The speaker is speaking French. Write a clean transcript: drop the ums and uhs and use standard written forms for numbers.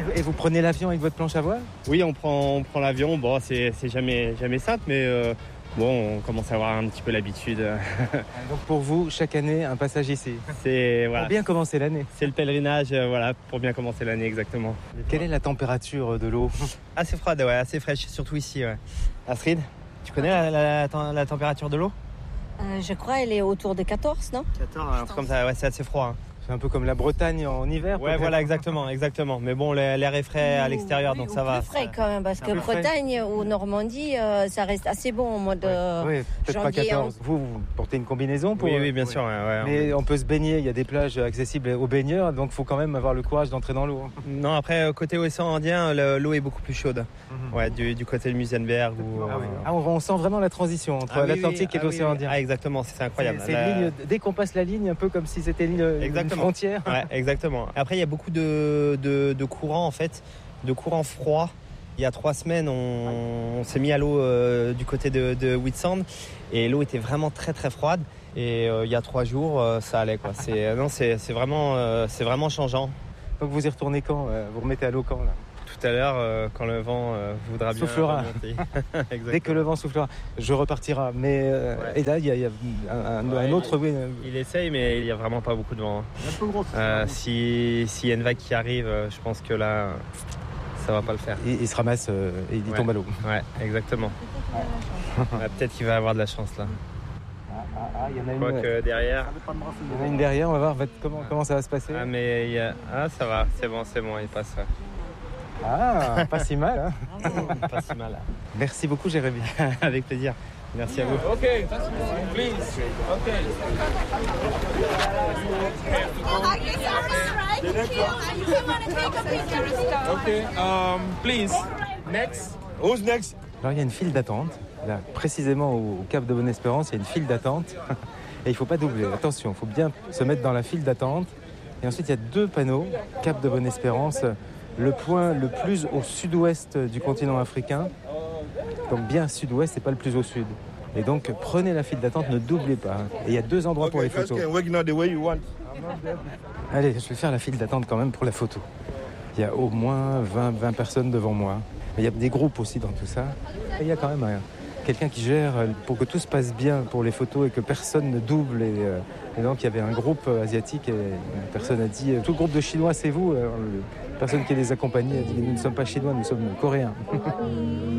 Et vous prenez l'avion avec votre planche à voile? Oui, on prend l'avion. Bon, c'est jamais simple, mais bon, on commence à avoir un petit peu l'habitude. Donc pour vous, chaque année, un passage ici. Voilà. Pour bien commencer l'année. C'est le pèlerinage, voilà, pour bien commencer l'année, exactement. Quelle est la température de l'eau? Assez froide, ouais, assez fraîche, surtout ici, ouais. Astrid, tu connais la température de l'eau? Je crois qu'elle est autour de 14, non? 14, un truc comme ça, ouais, c'est assez froid. Hein. C'est un peu comme la Bretagne en hiver. Ouais, voilà, exactement. Mais bon, l'air est frais à l'extérieur, donc ça va. Plus frais quand même, parce que Bretagne ou Normandie, ça reste assez bon en mode oui, peut-être pas 14. Vous portez une combinaison pour... Oui, bien sûr. Ouais, mais on peut se baigner, il y a des plages accessibles aux baigneurs, donc il faut quand même avoir le courage d'entrer dans l'eau. Non, après, côté océan Indien, l'eau est beaucoup plus chaude. Ouais, du côté de Muizenberg. On sent vraiment la transition entre l'Atlantique et l'océan Indien. Ah, exactement, c'est incroyable. C'est une ligne, dès qu'on passe la ligne, un peu comme si c'était une frontière. Ouais, exactement. Après, il y a beaucoup de courants, en fait, de courants froids. Il y a 3 semaines, on s'est mis à l'eau du côté de Whitsand et l'eau était vraiment très très froide. Et il y a 3 jours, ça allait, quoi. C'est vraiment changeant. Donc vous y retournez quand? Vous remettez à l'eau quand là? Tout à l'heure, quand le vent voudra bien soufflera. Dès que le vent soufflera, je repartira. Mais et là, il y a un autre. Il essaye, mais il n'y a vraiment pas beaucoup de vent. S'il y a une vague qui arrive, je pense que là, ça va pas le faire. Il se ramasse et il tombe à l'eau. Ouais, exactement. Peut-être qu'il va avoir de la chance là. Il y en a une. Quoique derrière. Il y en a une derrière. On va voir comment ça va se passer. Ça va, c'est bon, il passe. Ah, pas si mal. Hein. Pas si mal. Merci beaucoup, Jérémy. Avec plaisir. Merci à vous. Ok, please. Ok. Please. Next. Who's next? Alors, il y a une file d'attente. Là, précisément au Cap de Bonne-Espérance, il y a une file d'attente. Et il ne faut pas doubler. Attention, il faut bien se mettre dans la file d'attente. Et ensuite, il y a 2 panneaux. Cap de Bonne-Espérance. Le point le plus au sud-ouest du continent africain, donc bien sud-ouest et pas le plus au sud. Et donc prenez la file d'attente, ne doublez pas. Et il y a 2 endroits pour les photos. Allez, je vais faire la file d'attente quand même pour la photo. Il y a au moins 20 personnes devant moi. Mais il y a des groupes aussi dans tout ça. Et il y a quand même quelqu'un qui gère pour que tout se passe bien pour les photos et que personne ne double. Et donc il y avait un groupe asiatique et une personne a dit « Tout le groupe de Chinois, c'est vous ?» La personne qui les accompagnait a dit « Nous ne sommes pas Chinois, nous sommes Coréens. »